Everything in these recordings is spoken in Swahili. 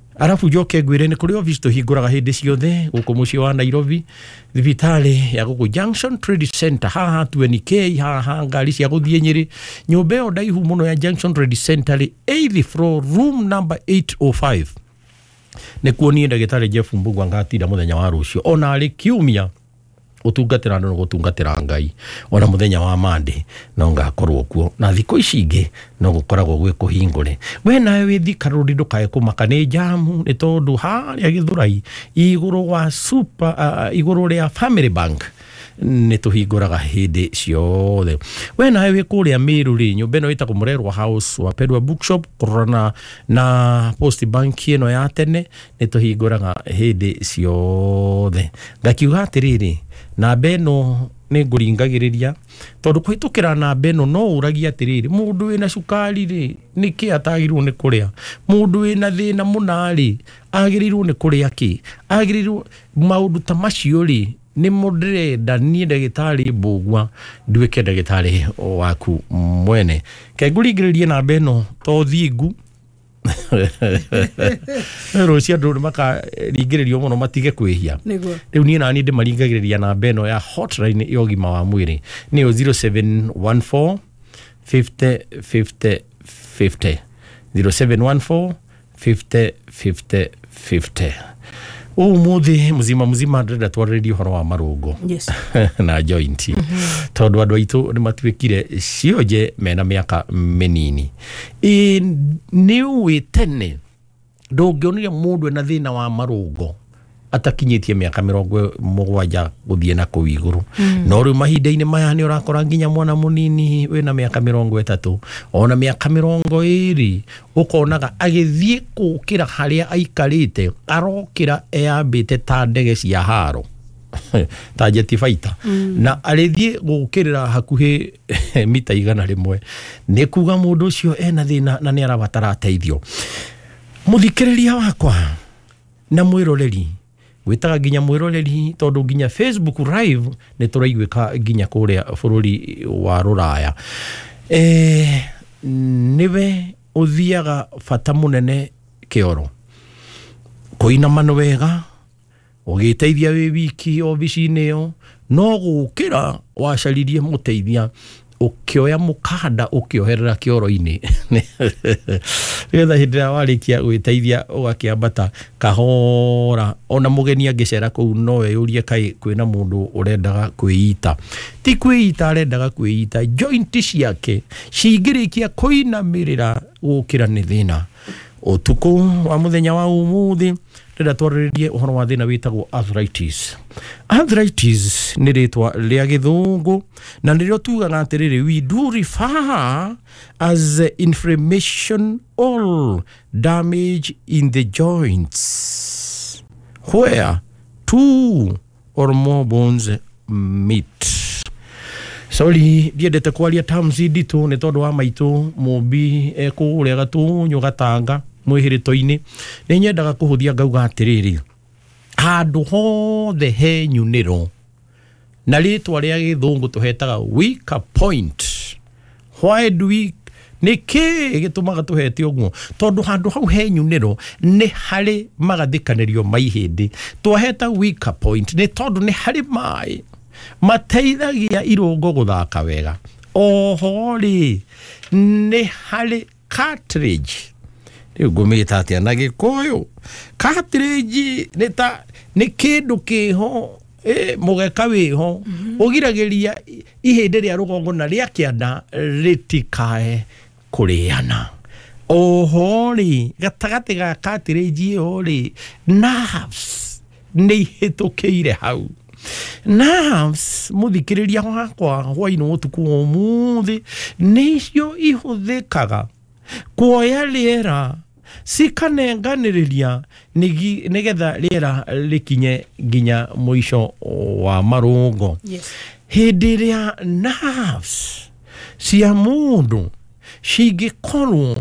Arafu joke gwire ni kuri office to higuraga hindi ciothe guku muci wa Nairobi thibitari ya guku Junction Trade Center haha 20k haha ngari cia guthie Nyeri nyumba yo ndaihu muno ya Junction Trade Center 8th floor room number 805 ne kuonie ndagitari Jeff Mbugwa ngatira muthenya wa rucio ona ari kiumia utungatira ndo gutungatira Ngai ona muthenya wa Monday no ngakorwo kuo na thiko ici ingi no gukoragwo gwe kuhingure we nawe withikaruri ndukae kumaka ni jamu ni tondu haria Githurai iguru wa super iguru ria Family Bank ni tuhinguraga hindi ciothe we nawe wi kuria Miru ri nyumba no itako Murerwa House wa Pedwa Bookshop korona na Post Bank ino ya tene ni tuhinguraga hindi ciothe ngakiuga atiriri na beno ni nguringagiriria tondu kwitukira na beno no uragia atiriri mundu wina cukari ri niki atagirwo ni kuria mundu wina thina munari agirirwo ni kuria ki agirirwo maundu ta macio ri ni modreda ni ndagitari Mbugwa nduike ndagitari waku mwene ke nguringiririe na beno to thingu Rosia ndo maka ringiririo muno matige kwihia riu ni nani ndi maringagiriria na beno ya hotline yogima wa mwiri ni 0714 50 50 50 0714 50 50 50 umuthi muzima ndenda twarĩrĩrie horo wa marungo yes na joint tondu andu aitu ni matuikire cionje mena miaka menini ni witene ndungionia mundu ena thina wa marungo atakinyitie miaka 70 guthie na ku iguru no ri mahinda-ini maya ni urakora nginya mwana munini wena miaka 30 ona miaka 20 ukonaga agithie kukira haria aikarite arokira eambite ta ndege cia haro ta jet fighter na arithie gukirira hakuhi mita 100 ni kuga mundu ucio ena thina na ni arabatara teithio muthikiriria wakwa na mwiroreri witaga nginya mwiroreri tondu nginya Facebook live ni turaigwika nginya kuria bururi wa Ruraya niwe uthiaga fata munene kioro kuina mano wega ugiteithia wi wiki office-ini yo no gukira wacaririe muteithia ukioya mukanda ukioherera kioro-ini getha hindira warikia gwiteithia ugakiambata kahora ona mugeni angicera kuu no weyurie kai kwina mundu urendaga kwiita ti kwiita arendaga kwiita joint ciake cingirikia kuinamirira gukira ni thina utuku wa muthenya wa umuthi ndenda twarĩrĩrie uhoro wa thina witagwo arthritis ni ritwa ria githungu na nirio tugaga atiriri we do refer as inflammation or damage in the joints where two or more bones meet. Sorry, ndiendete kwaria terms nditu ni tondu wa maitu mumbi ekuria gatunyu gatanga mwihirito-ini ni nyendaga kuhuthia ngauga atiriri handu hothe he nyuniro na ritwa ria githungu tuhetaga weak point. Why do we niki gitumaga tuhete uguo tondu handu hau he nyuniro ni hari magathikanirio maihindi twaheta weak point ni tondu ni hari mai mateithagia irungo guthaka wega ohori ni hari cartilage ngumita atia na gikuyu cartilage ni kindu kiho mugeka wiho ugiragiria ihinde ria rugongo na ria kianda ritikae kuriana ohori gatagati ga cartilage hori nerves ni hitukiire hau nerves muthikiriria wakwa hwaino utuku umuthi nicio ihuthikaga kuoya riera sikanenganiriria nigetha riera likinye nginya muisho wa marungo. Yes. Hindi ria nerves cia mundu cingikorwo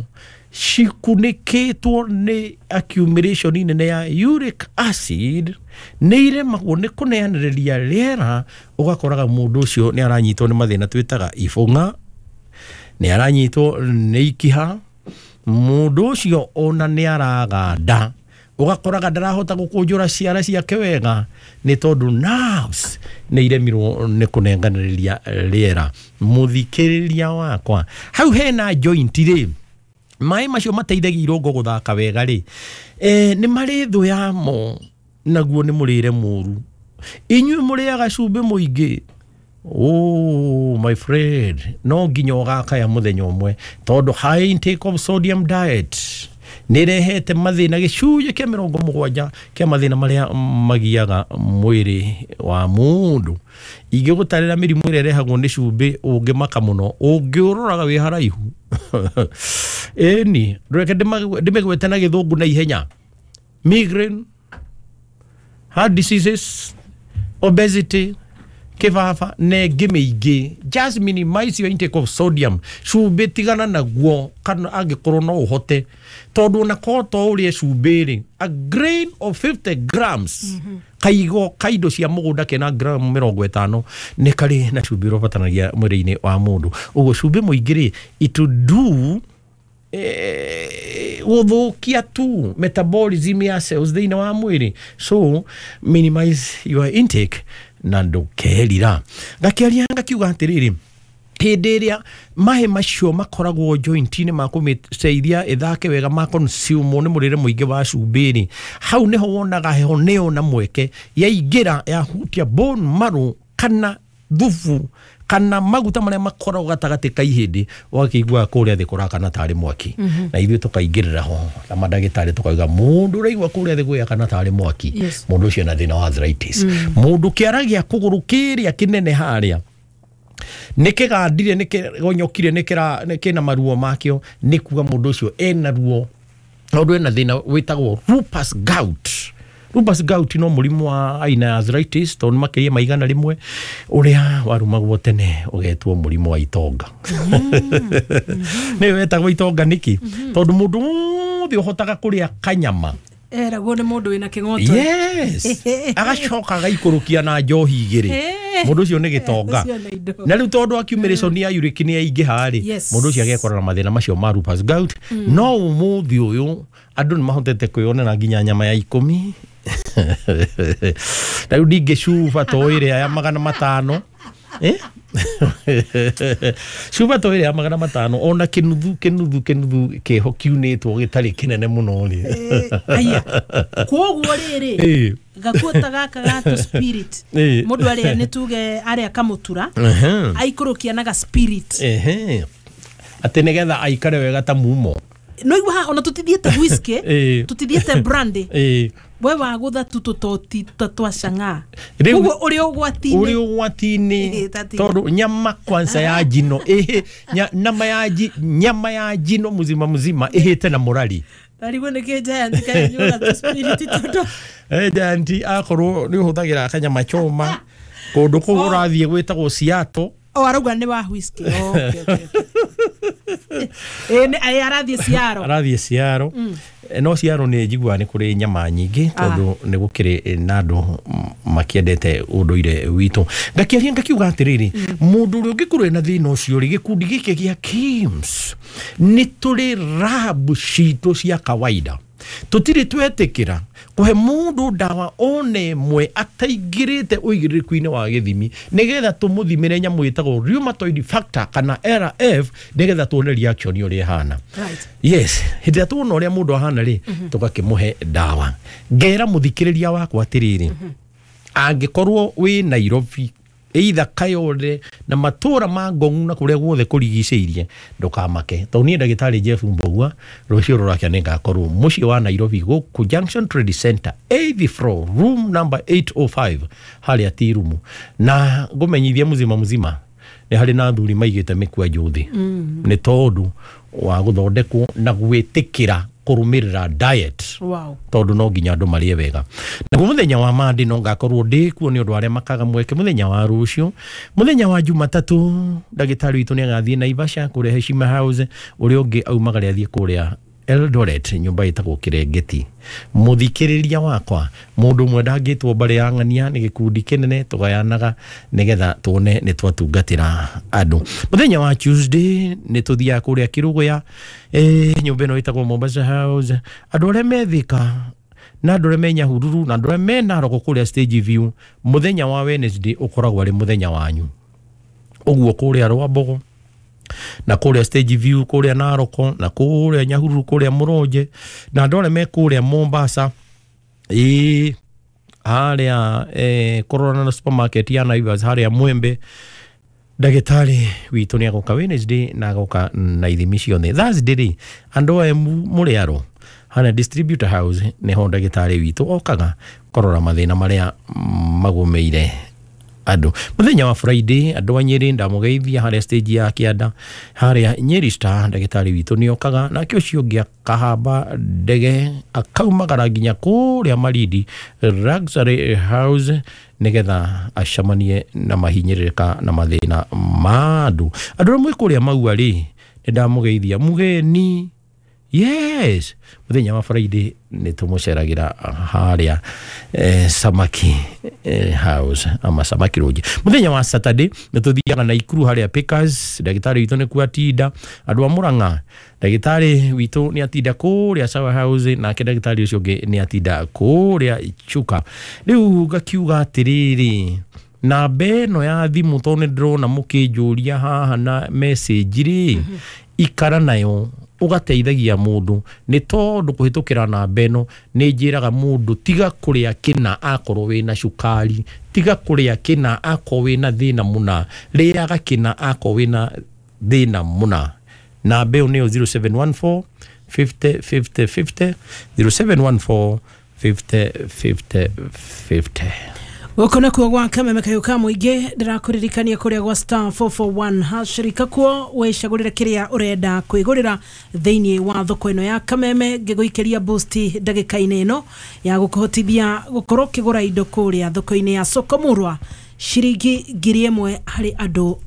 cikunikitwo ni accumulation nene ya uric acid neiremagwo ni kuneaniriria riera ugakoraga mundu ucio ni aranyitwo ni mathina twitaga ibunga ni aranyitwo ni ikiha mundu ucio ona ni araganda ugakoraga ndarahota gukunjura ciara ciake wega ni tondu nerves ni iremirwo ni kunenganiriria riera. Muthikiriria wakwa, hau hena joint ri mai macio mateithagia irongo guthaka wega ri ni mari thu yamo naguo ni murire muru. Inyuĩ mũrĩaga cumbĩ mũingĩ, oh my friend, no nginya ũgakaya mũthenya ũmwe tondũ high intake of sodium diet nĩrehete mathĩna gĩcunjĩ kĩa 70 kĩa mathĩna marĩa magiaga mwĩrĩ wa mũndũ. Ingĩgũtarĩra mĩrimũ ĩrĩa ĩrehagwo nĩ cumbĩ ũngĩmaka mũno, ũngĩũroraga wĩ haraihu. Ĩni reke ndĩmĩgwete na gĩthũngũ na ihenya: migraine, heart diseases, obesity, kifafa, nengĩ mĩingĩ. Just minimize your intake of sodium. Cumbĩ tigana naguo kana angĩkorwo no ũhote, tondũ na koto ũrĩa cumbĩ rĩ, a grain of 50 grams kaigo kaido cia mũgũnda kena gram 50 nĩ karĩ na cumbĩ ũbatanagia mwĩrĩ-inĩ wa mũndũ. Ũguo cumbĩ mũingĩ rĩ, it will do guthukia tu metabolism ya cells thĩinĩ wa mwĩrĩ. So minimize your intake na ndũkerira. Ngakĩaria ngakiuga atĩrĩrĩ, hĩndĩ ĩrĩa maĩ macio makoragwo joint-inĩ ma kũmĩteithia ĩthake wega, ma consume nĩ mũrĩre mũingĩ wa cumbĩ rĩ, hau nĩho wonaga heho nĩyona mweke yaingĩra yahutia bone marrow kana thubu kana maguta marĩa makoragwo gatagatĩ ka ihĩndĩ, ũgakĩigua kũrĩa thĩ kũrakana tarĩ mwaki. Na ithuĩ tũkaingĩrĩra ho na mandagĩtarĩ tukauga mũndũ ũraigua kũrĩa thĩ kũrakana tarĩ mwaki, mũndũ ũcio na thĩna wa arthritis. Mũndũ kĩara gĩa kũgũrũ kĩrĩa kĩnene harĩa nĩ kĩgandire, nĩ kĩgonyokire, nĩ kĩna maruo makĩo, nĩ kuga mũndũ ũcio ena ruo, tondũ ena thĩna wĩtagwo lupus gout. Lupus gout no mũrimũ wa aina ya arthritis, tondũ makĩria maigana rĩmwe ũrĩa warumagwo tene ũgetwo mũrimũ wa itonga. Nĩ wetagwo itonga nĩkĩ? Tondũ mũndũ wothe ũhotaga kũrĩa kanyama eragwo nĩ mũndũ wĩna kĩng'oto. Yes. Agacoka agaikũrũkia na njohi igĩrĩ. Mũndũ ũcio nĩ gĩtonga. Na rĩu tondũ accumulation ya uric nĩ yaingĩha rĩ, mũndũ ũcio agekora na mathĩna macio ma lupus gout. No ũmũthĩ ũyũ andũ nĩ mahotete kwĩyonera nginya nyama ya 10. Na rĩu ndingĩcuba to ĩrĩa ya 500. Cuba to ĩrĩa ya 500 ona kĩnuthu kĩho kiunĩtwo gĩtarĩ kĩnene mũno rĩ. Aya, kwoguo rĩrĩ gakuota gaka gato spirit, mũndũ arĩa nĩ tuge arĩa kamũtura aikũrũkia na ga spirit, atĩ nĩgetha aikare wega ta mumo. No igua ona tutithiĩte whisky, tutithiĩte brandy, we wagũtha tu tũtoti twacanga. Ũguo ũrĩ ũgwati-inĩ tondũ nyama kwanza ya njino nyama ya njino muzima ĩhĩte na mũrari. Rarigwo nĩkĩ giant kanyũra spirit tondũ giant akorwo nĩ ũhũthagĩra kanyama choma kũndũ kũu ũrathiĩ gwĩtagwo Seattle. Arauga nĩ wa whisky. Arathiĩ Seattle. No Seattle nĩ njiguaga nĩ kũrĩ nyama nyingĩ tondũ nĩ gũkĩrĩ na andũ makĩendete ũndũire witũ. Ngakĩaria ngakiuga atĩrĩrĩ, mũndũ ũrĩa ũngĩkorwo na thĩna ũcio rĩ, gĩkundi gĩkĩ gĩa KIMS nĩ tũrĩ lab citũ cia kawaida. Tũtirĩ twetĩkĩra kũhe mũndũ ndawa one ĩmwe ataingĩrĩte ũigĩrĩrĩku-inĩ wa gĩthimi, nĩgetha tũmũthimĩre nyamũ ĩtagwo rheumatoid factor kana RF, nĩgetha tuone reaction ũrĩa ĩhana. Yes, hĩndĩ ĩrĩa tuona ũrĩa mũndũ ahana rĩ, tũgakĩmũhe ndawa. Ngera mũthikĩrĩria wakwa atĩrĩrĩ, angĩkorwo wĩ Nairobi, either Kayole na matũra ma Ngong'u na kũrĩa guothe kũrigicĩirie, ndũkamake. Tondũ niĩ ndagĩtarĩ Jeff Mbogua rũciũ rũrakia nĩngakorwo mũciĩ wa Nairobi gũkũ Junction Trade Center 8th floor room number 805 harĩa T-room. Na ngũmenyithia muzima nĩ harĩ na athuri maigĩte mĩkwanjũ thĩ, nĩ tondũ wa gũthondekwo na gwĩtĩkĩra kũrũmĩrĩra diet. Tondũ no nginya andũ marĩe wega. Na mũthenya wa Monday no ngakorwo ndĩkuo nĩ ũndũ arĩa makaga mweke. Mũthenya wa rũciũ, mũthenya wa Jumatatũ, ndagĩtarĩ witũ nĩ agathiĩ Naivasha kũrĩa Heshima House, ũrĩa ũngĩ aumaga athiĩ kũrĩa Eldoret, nyũmba ĩtagwo Kĩrengeti. Mũthikĩrĩria wakwa, mũndũ ũmwe ndangĩtwo mbarĩ ya ng'ania, nĩ gĩkundi kĩnene tũgayanaga nĩgetha tuone nĩ twatungatĩra andũ. Mũthenya wa Tuesday nĩ tũthiaga kũrĩa Kĩrũgũya, nyũmba ĩno ĩtagwo Mombasa House. Andũ arĩa methĩka na andå menya hururu na andå mena roko kå rä a stage view muthenya wa Wednesday ukoragwo ari muthenya wanyu uguo kå rä a Rwambogo na kå rä a stage view kå rä a Naroko na kå rä a Nyahururu kå rä a Muronje na andå arä me kå rä a Mombasa harä Corona supermarket ya Naivas harä a Mwembe ndagĩtarĩ witũ nĩ agoka Wednesday na agoka na ithimi ciothe Thursday andũ aya mũrĩ aro hana distributor house nĩ ho ndagĩtarĩ witũ okaga korora mathĩna marĩa magomeire andũ muthenya wa Friday andũ a Nyeri ndamugeithia harĩa stage ya Kĩanda harĩa Nyeri Star ndagĩtarĩ witũ nĩ okaga na kĩo cio kahamba ndege akaumagara nginya kũrĩa Malindi Luxury House nigetha acamanie na mahinyĩrĩrĩka na mathĩna ma andũ amwe kũrĩa Maua rĩ ndamugeithia mugeni yes muthenya wa Friday nĩ tũmũceragĩra harĩa Samaki House ama Samaki Lodge muthenya wa Saturday nĩ tũthiaga na Ikuru harĩa Pickers ndagĩtarĩ witũ nĩ kuatinda andũ a Murang'a ndagĩtarĩ witũ nĩ atinda kũrĩa Shower House na ndagĩtarĩ ũcio ũngĩ nĩ atinda kũrĩa Chuka rĩu ngakiuga atĩrĩrĩ na beno ya thimũ tondũ ndĩrona mũkĩnjũria haha na message rĩ ikara nayo ugateithagia mundu ni tondu kuhitukira na beno ni njiraga mundu tiga kuria kina akorwo wina cukari tiga kuria kina akorwo wina thina muna riaga kina akorwo wina thina muna na beo ni 0714 50 50 50 0714 50 50 50 Gukona kuo gwa Kameme Kayuka muingi ndirakuririkania kuria gwa star 441 hashirika kuo wecagurira kiria urenda kwigurira thiini wa thoko ino ya Kameme ngiguikeria boost ndagika-ini ino ya gukuhotithia gukorwo kigura indo kuria thoko-ini ya Sokomurwa shiringi 1,000 hari andu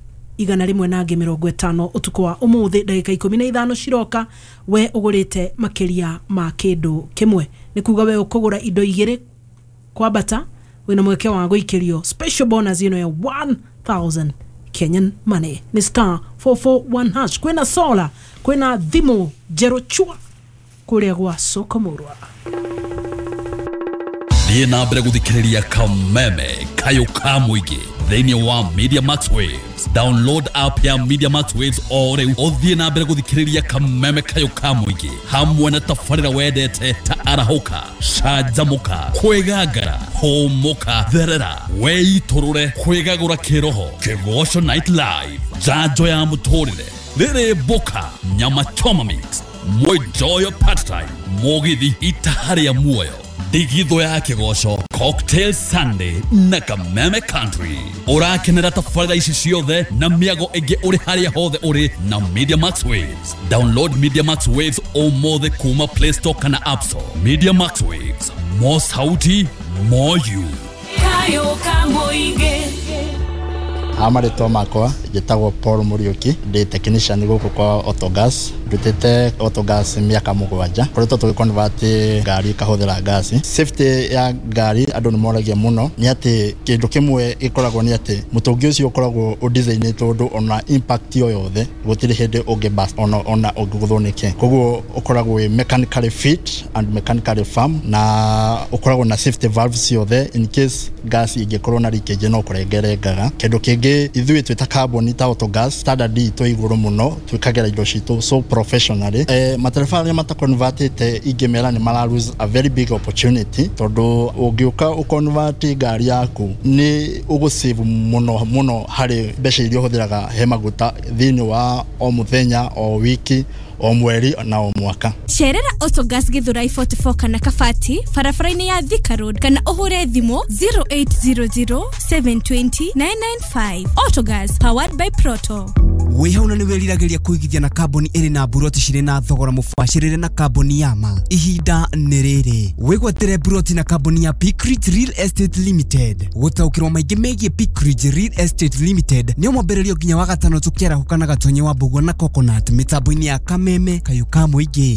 150 utuku wa umuthi ndagika 15 ciroka we ugurite makiria ma kindu kimwe ni kuga we ukugura indo 2 kwa bata wina mweke wa guikirio special bonus ino ya 1,000 Kenyan money ni star 441 hash kwena sola kwena thimu jerochua kuria gwa Sokomurwa Thiĩ na mbere gũthikĩrĩria Kameme Kayuka muingi thĩinĩ wa Media Max Waves download app ya Media Max Waves o rĩu ũthiĩ na mbere gũthikĩrĩria Kameme Kayuka muingi hamwe na tabarĩra wendete ta arahũka canjamũka kwĩgangara hũmũka therera weitũrũre kwĩgagũra kĩroho Kĩgoco Night Live njanjo ya mũtũrĩre rĩrĩ mboka nyama choma mix mwĩjoyo part time mũgithi itaharĩa muoyo digitho ya Kĩgoco Cocktail Sunday na Kameme Country urakenera tabarĩra ici ciothe na mĩago ĩngĩ ũrĩ harĩa hothe ũrĩ na Media Max Waves download Media Max Waves ũmũthĩ kuma Play Store kana App Store Media Max Waves more sauti more you Kayuka muingi Amarĩtwa makwa njĩtagwo Paul Muriuki ndĩ technician gũkũ kwa Autogas ndutĩte Autogas mĩaka 7 koretwo tũgĩconvert ngari kahũthĩra gas safety ya ngari andũ nĩ moragia mũno nĩ atĩ kĩndũ kĩmwe gĩkoragwo nĩ atĩ mũtũngi ũcio ũkoragwo ũdesignĩtwo ũndũ ona impact yo yothe gũtirĩ hĩndĩ ũngĩburst ona ũngĩgũthwo nĩkĩ koguo ũkoragwo wĩ mechanically fit and mechanically firm na ũkoragwo na safety valves yothe in case gas ingĩkorwo na leakage no kũrengerengaga kĩndũ kĩngĩ ithuĩ twĩta carbon ta Autogas standard itũ igũrũ mũno twĩkagĩra indo citũ so professionally matereba arĩa mataconvertĩte ingĩmera nĩ mara lose a very big opportunity tondũ ũngĩũka ũconvert ngari yaku nĩ ũgũsave mũno harĩ mbeca iria ũhũthĩraga he maguta thĩinĩ wa o mũthenya o wiki o mweri na o mwaka Cerera Autogas Githurai 44 kana Kabati barabara-inĩ ya Thika Road kana ũhure thimũ 0800 720 995 Autogas powered by Proto Wĩhauna nĩ wĩriragĩria kũigithia na kambuni ĩrĩ na mburoti cirĩ na thogora mũbacĩrĩre na kambuni ya ma ihinda nĩ rĩrĩ wĩgwatĩre mburoti na kambuni ya Peakridge Real Estate Limited gũtaũkĩrwo maingĩ megiĩ Peakridge Real Estate Limited nĩ mwambĩrĩrio nginya wa gatano tũkĩarahũka na gatonye wa Mbũgua na Coconut mĩtambo-inĩ ya Kameme Kayuka muingi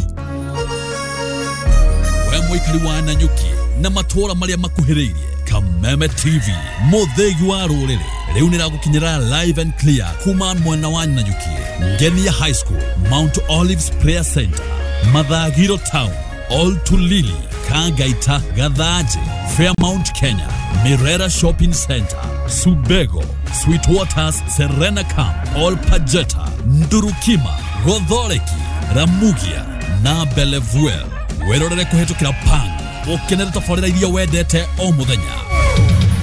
we mũikari wa Nanyuki na matũra marĩa makuhĩrĩirie Kameme TV mũthegi wa rũrĩrĩ rĩu nĩragũkinyĩra live and clear kuma mwena wa Nanyuki Ngenia High School Mount Olives Prayer Center Mathagiro Town All Tulili, Kangaita, Gadhaji, Fairmount Kenya, Mirera Shopping Center, Subego, Sweetwaters, Serena Camp, All Pajeta, Ndurukima, Godhoreki, Ramugia, na Belevuel. Werorere kuhetukira Pang, ukenera tafarira iria wendete o muthenya.